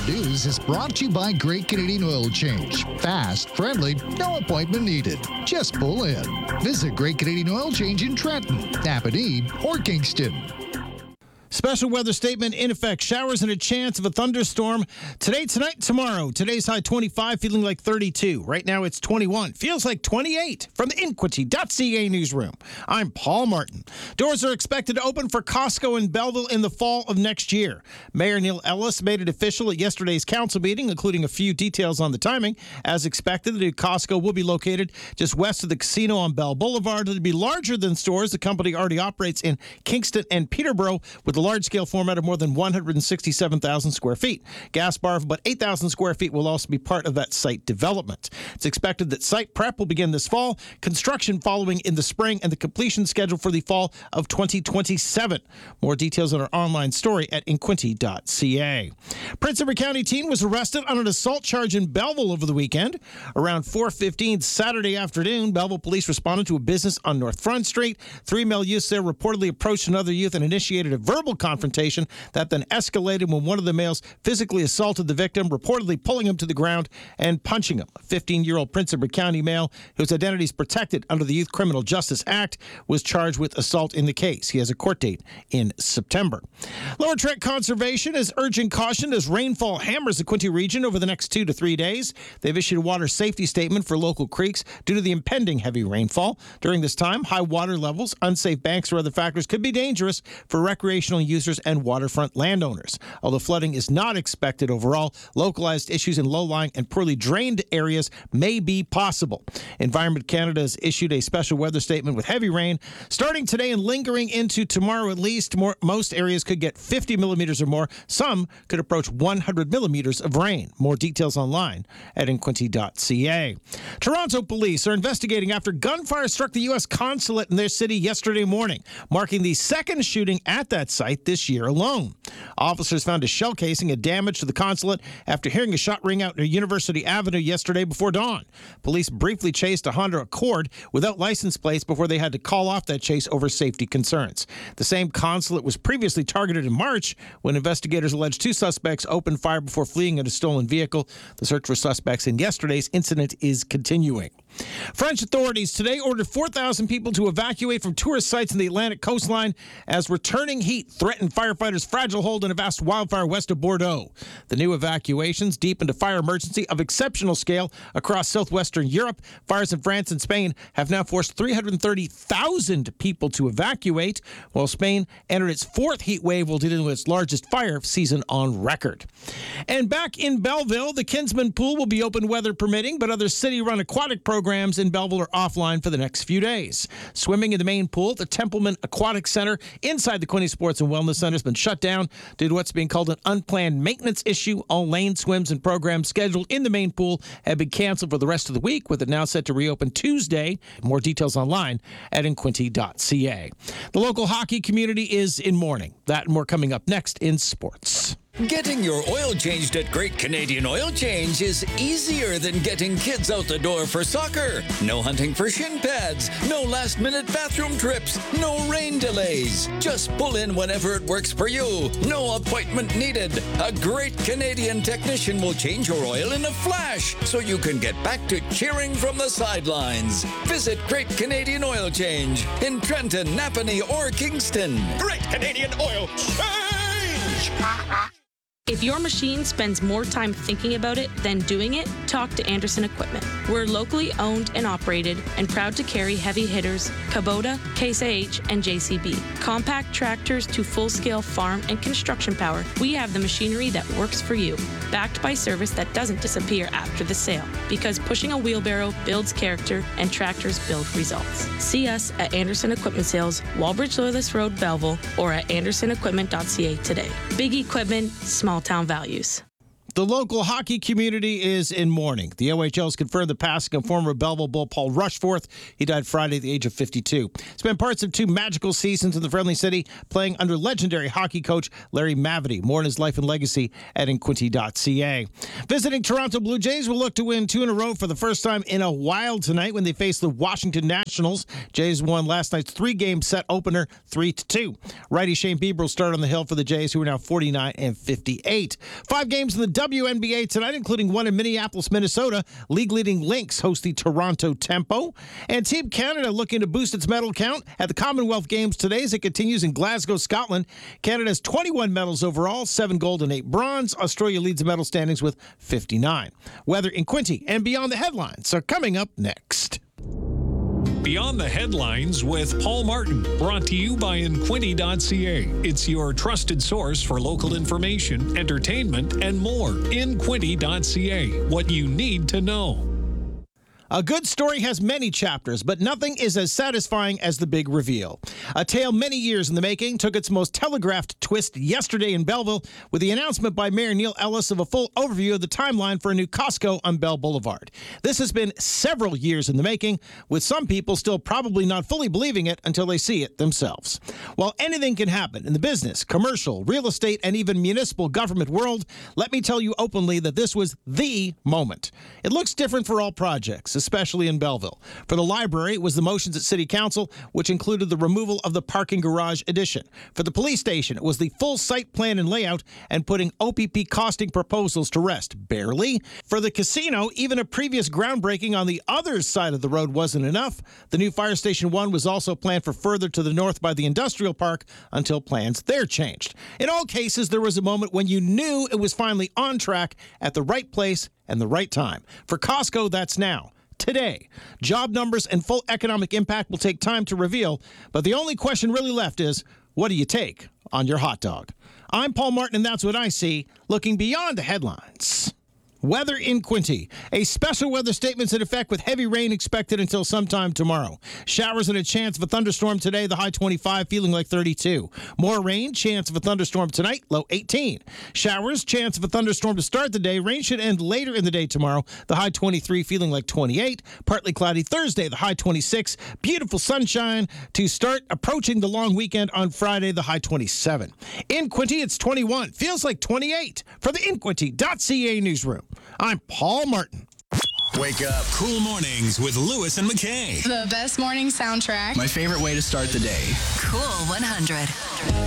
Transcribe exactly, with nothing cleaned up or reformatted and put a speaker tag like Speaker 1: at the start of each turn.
Speaker 1: News is brought to you by Great Canadian Oil Change. Fast, friendly, no appointment needed. Just pull in. Visit Great Canadian Oil Change in Trenton, Napanee, or Kingston.
Speaker 2: Special weather statement in effect. Showers and a chance of a thunderstorm today, tonight, tomorrow. Today's high twenty-five, feeling like thirty-two. Right now it's twenty-one. Feels like twenty-eight. From the Inquity dot C A newsroom, I'm Paul Martin. Doors are expected to open for Costco in Belleville in the fall of next year. Mayor Neil Ellis made it official at yesterday's council meeting, including a few details on the timing. As expected, the new Costco will be located just west of the casino on Bell Boulevard. It'll be larger than stores the company already operates in Kingston and Peterborough, with the large-scale format of more than one hundred sixty-seven thousand square feet. Gas bar of about eight thousand square feet will also be part of that site development. It's expected that site prep will begin this fall, construction following in the spring, and the completion scheduled for the fall of twenty twenty-seven. More details on our online story at inquinty dot C A. Prince Edward County teen was arrested on an assault charge in Belleville over the weekend. Around four fifteen Saturday afternoon, Belleville police responded to a business on North Front Street. Three male youths there reportedly approached another youth and initiated a verbal confrontation that then escalated when one of the males physically assaulted the victim, reportedly pulling him to the ground and punching him. A fifteen-year-old Prince Edward County male, whose identity is protected under the Youth Criminal Justice Act, was charged with assault in the case. He has a court date in September. Lower Trent Conservation is urging caution as rainfall hammers the Quinte region over the next two to three days. They've issued a water safety statement for local creeks due to the impending heavy rainfall. During this time, high water levels, unsafe banks, or other factors could be dangerous for recreational users and waterfront landowners. Although flooding is not expected overall, localized issues in low-lying and poorly drained areas may be possible. Environment Canada has issued a special weather statement with heavy rain starting today and lingering into tomorrow at least. More, most areas could get fifty millimeters or more. Some could approach one hundred millimeters of rain. More details online at inquinty dot C A. Toronto police are investigating after gunfire struck the U S consulate in their city yesterday morning, marking the second shooting at that site this year alone. Officers found a shell casing and damage to the consulate after hearing a shot ring out near University Avenue yesterday before dawn. Police briefly chased a Honda Accord without license plates before they had to call off that chase over safety concerns. The same consulate was previously targeted in March when investigators alleged two suspects opened fire before fleeing in a stolen vehicle. The search for suspects in yesterday's incident is continuing. French authorities today ordered four thousand people to evacuate from tourist sites in the Atlantic coastline as returning heat threatened firefighters' fragile hold in a vast wildfire west of Bordeaux. The new evacuations deepened a fire emergency of exceptional scale across southwestern Europe. Fires in France and Spain have now forced three hundred thirty thousand people to evacuate, while Spain entered its fourth heat wave will deal with its largest fire season on record. And back in Belleville, the Kinsman Pool will be open weather permitting, but other city-run aquatic programs Programs in Belleville are offline for the next few days. Swimming in the main pool, the Templeman Aquatic Center inside the Quinte Sports and Wellness Center has been shut down due to what's being called an unplanned maintenance issue. All lane swims and programs scheduled in the main pool have been canceled for the rest of the week, with it now set to reopen Tuesday. More details online at inquinty dot C A. The local hockey community is in mourning. That and more coming up next in sports.
Speaker 3: Getting your oil changed at Great Canadian Oil Change is easier than getting kids out the door for soccer. No hunting for shin pads, no last-minute bathroom trips, no rain delays. Just pull in whenever it works for you. No appointment needed. A Great Canadian technician will change your oil in a flash so you can get back to cheering from the sidelines. Visit Great Canadian Oil Change in Trenton, Napanee, or Kingston.
Speaker 4: Great Canadian Oil Change!
Speaker 5: If your machine spends more time thinking about it than doing it, talk to Anderson Equipment. We're locally owned and operated and proud to carry heavy hitters, Kubota, Case I H, and J C B. Compact tractors to full-scale farm and construction power, we have the machinery that works for you. Backed by service that doesn't disappear after the sale, because pushing a wheelbarrow builds character and tractors build results. See us at Anderson Equipment Sales, Walbridge Loyalist Road, Belleville, or at anderson equipment dot C A today. Big equipment, small town values.
Speaker 2: The local hockey community is in mourning. The O H L has confirmed the passing of former Belleville Bull Paul Rushforth. He died Friday at the age of fifty-two. Spent parts of two magical seasons in the Friendly City, playing under legendary hockey coach Larry Mavety. More on his life and legacy at inquinty dot C A. Visiting Toronto Blue Jays will look to win two in a row for the first time in a while tonight when they face the Washington Nationals. Jays won last night's three-game set opener three to two. Righty Shane Bieber will start on the hill for the Jays, who are now forty-nine and fifty-eight. Five games in the W N B A tonight, including one in Minneapolis, Minnesota. League-leading Lynx host the Toronto Tempo. And Team Canada looking to boost its medal count at the Commonwealth Games today as it continues in Glasgow, Scotland. Canada has twenty-one medals overall, seven gold and eight bronze. Australia leads the medal standings with fifty-nine. Weather in Quinte and beyond the headlines are coming up next.
Speaker 6: Beyond the Headlines with Paul Martin, brought to you by Inquinity dot C A. It's your trusted source for local information, entertainment, and more. Inquinity dot C A, what you need to know.
Speaker 2: A good story has many chapters, but nothing is as satisfying as the big reveal. A tale many years in the making took its most telegraphed twist yesterday in Belleville with the announcement by Mayor Neil Ellis of a full overview of the timeline for a new Costco on Bell Boulevard. This has been several years in the making, with some people still probably not fully believing it until they see it themselves. While anything can happen in the business, commercial, real estate, and even municipal government world, let me tell you openly that this was the moment. It looks different for all projects, especially in Belleville. For the library, it was the motions at City Council, which included the removal of the parking garage addition. For the police station, it was the full site plan and layout and putting O P P costing proposals to rest. Barely. For the casino, even a previous groundbreaking on the other side of the road wasn't enough. The new Fire Station one was also planned for further to the north by the industrial park until plans there changed. In all cases, there was a moment when you knew it was finally on track at the right place and the right time. For Costco, that's now. Today. Job numbers and full economic impact will take time to reveal, but the only question really left is, what do you take on your hot dog? I'm Paul Martin, and that's what I see, looking beyond the headlines. Weather in Quinte. A special weather statement's in effect with heavy rain expected until sometime tomorrow. Showers and a chance of a thunderstorm today, the high twenty-five, feeling like thirty-two. More rain, chance of a thunderstorm tonight, low eighteen. Showers, chance of a thunderstorm to start the day. Rain should end later in the day tomorrow, the high twenty-three, feeling like twenty-eight. Partly cloudy Thursday, the high twenty-six. Beautiful sunshine to start approaching the long weekend on Friday, the high twenty-seven. In Quinte, it's twenty-one, feels like twenty-eight. For the Inquinity dot C A newsroom, I'm Paul Martin.
Speaker 7: Wake up. Cool mornings with Lewis and McKay.
Speaker 8: The best morning soundtrack.
Speaker 9: My favorite way to start the day.
Speaker 10: Cool one hundred.